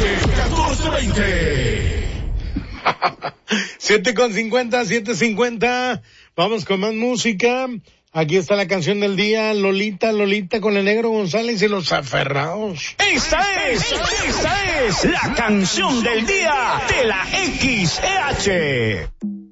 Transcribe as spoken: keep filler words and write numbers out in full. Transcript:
catorce veinte. siete con cincuenta, siete cincuenta. Vamos con más música. Aquí está la canción del día, Lolita, Lolita con el Negro González y los Aferrados. Esta es, esta es la canción del día de la X E H.